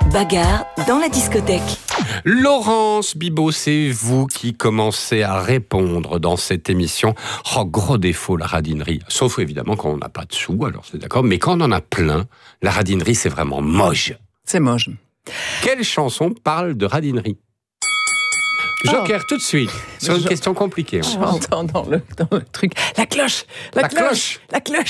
Bagarre dans la discothèque. Laurence Bibot, c'est vous qui commencez à répondre dans cette émission. Oh, gros défaut, la radinerie. Sauf évidemment quand on n'a pas de sous, alors c'est d'accord. Mais quand on en a plein, la radinerie, c'est vraiment moche. C'est moche. Quelle chanson parle de radinerie ? Joker, tout de suite, sur une question compliquée. J'entends dans le truc. La cloche. La cloche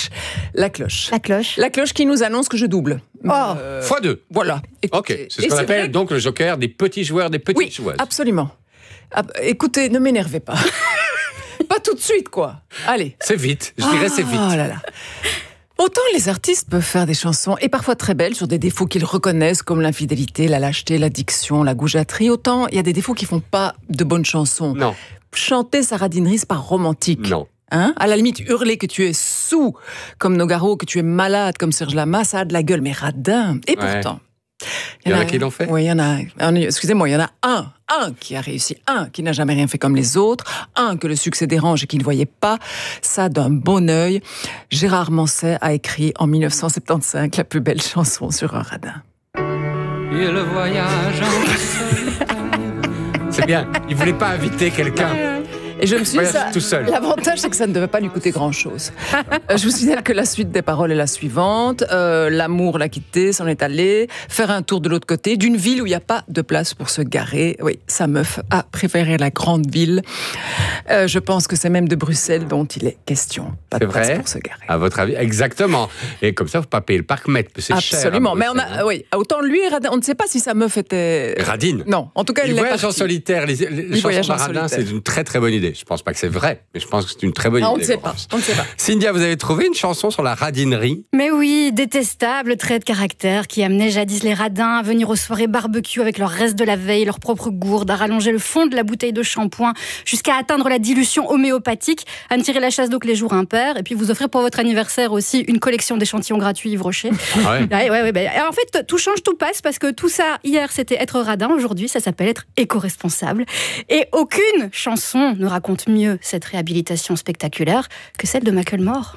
qui nous annonce que je double. x2. Voilà. Écoutez, ok, c'est ce qu'on appelle donc le Joker des petits joueurs, des petites joueuses. Absolument. Écoutez, ne m'énervez pas. Pas tout de suite, quoi. Allez. C'est vite, je dirais c'est vite. Oh là là. Autant les artistes peuvent faire des chansons, et parfois très belles, sur des défauts qu'ils reconnaissent, comme l'infidélité, la lâcheté, l'addiction, la goujaterie, autant il y a des défauts qui font pas de bonnes chansons. Non. Chanter sa radinerie, c'est pas romantique. Non. Hein? À la limite, hurler que tu es saoul, comme Nogaro, que tu es malade, comme Serge Lama, ça a de la gueule, mais radin. Et pourtant... Il y en a qui l'ont fait. Oui, il y en a. Excusez-moi, il y en a un qui a réussi, un qui n'a jamais rien fait comme les autres, un que le succès dérange et qui ne voyait pas ça d'un bon œil. Gérard Manset a écrit en 1975 la plus belle chanson sur un radin. Et le voyage C'est bien, il voulait pas inviter quelqu'un. Et je me suis dit, tout seul. L'avantage, c'est que ça ne devait pas lui coûter grand-chose. Je vous signale que la suite des paroles est la suivante. L'amour l'a quitté, s'en est allé, faire un tour de l'autre côté, d'une ville où il n'y a pas de place pour se garer. Oui, sa meuf a préféré la grande ville. Je pense que c'est même de Bruxelles dont il est question. Pas de place pour se garer. À votre avis, exactement. Et comme ça, il ne faut pas payer le parc-mètre, c'est cher. Absolument. Mais autant lui, on ne sait pas si sa meuf était... radine. Non, en tout cas, il voyage en solitaire. Les chansons de radin, c'est une très très bonne idée. Je ne pense pas que c'est vrai, mais je pense que c'est une très bonne idée. On ne sait pas. Cynthia, vous avez trouvé une chanson sur la radinerie ? Mais oui, détestable trait de caractère qui amenait jadis les radins à venir aux soirées barbecue avec leur reste de la veille, leur propre gourde, à rallonger le fond de la bouteille de shampoing jusqu'à atteindre la dilution homéopathique, à ne tirer la chasse d'eau que les jours impairs, et puis vous offrir pour votre anniversaire aussi une collection d'échantillons gratuits Yves Rocher. En fait, tout change, tout passe, parce que tout ça, hier, c'était être radin, aujourd'hui, ça s'appelle être éco-responsable. Et aucune chanson ne raconte mieux cette réhabilitation spectaculaire que celle de Macklemore.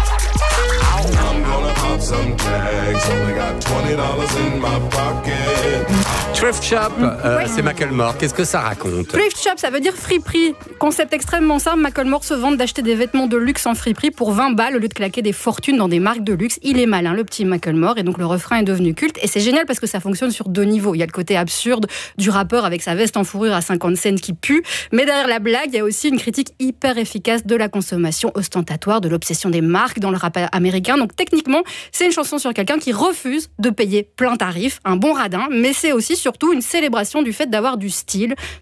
Thrift Shop, c'est Macklemore. Qu'est-ce que ça raconte ? Thrift Shop, ça veut dire friperie. Concept extrêmement simple, Macklemore se vante d'acheter des vêtements de luxe en friperie pour 20 balles au lieu de claquer des fortunes dans des marques de luxe. Il est malin, le petit Macklemore, et donc le refrain est devenu culte. Et c'est génial parce que ça fonctionne sur deux niveaux. Il y a le côté absurde du rappeur avec sa veste en fourrure à 50 cents qui pue, mais derrière la blague, il y a aussi une critique hyper efficace de la consommation ostentatoire, de l'obsession des marques dans le rap américain. Donc techniquement, c'est une chanson sur quelqu'un qui refuse de payer plein tarif, un bon radin, mais c'est aussi surtout une célébration du fait d'avoir du style,